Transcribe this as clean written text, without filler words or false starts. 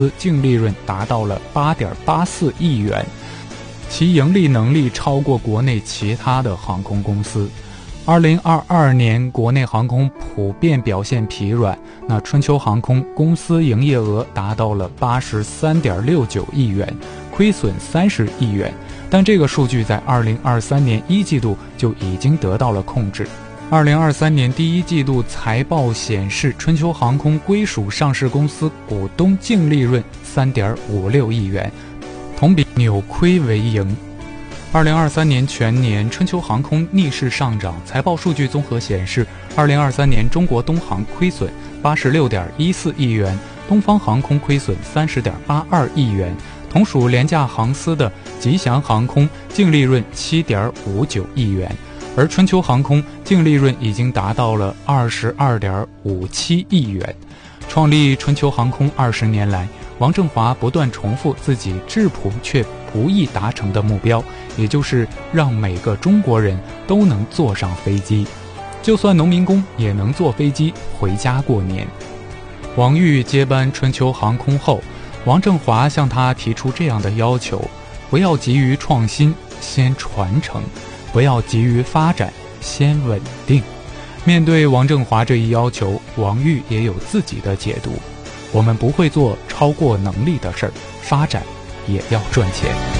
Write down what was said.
净利润达到了8.84亿元，其盈利能力超过国内其他的航空公司。2022年国内航空普遍表现疲软，那春秋航空公司营业额达到了83.69亿元，亏损30亿元，但这个数据在2023年1季度就已经得到了控制。2023年第一季度财报显示，春秋航空归属上市公司股东净利润3.56亿元，同比扭亏为盈。2023年全年，春秋航空逆势上涨。财报数据综合显示，2023年中国东航亏损86.14亿元，东方航空亏损30.82亿元，同属廉价航司的吉祥航空净利润7.59亿元，而春秋航空净利润已经达到了22.57亿元。创立春秋航空20年来，王正华不断重复自己质朴却不易达成的目标，也就是让每个中国人都能坐上飞机，就算农民工也能坐飞机回家过年。王玉接班春秋航空后，王正华向他提出这样的要求：不要急于创新，先传承；不要急于发展，先稳定。面对王正华这一要求，王玉也有自己的解读：我们不会做超过能力的事儿，发展也要赚钱。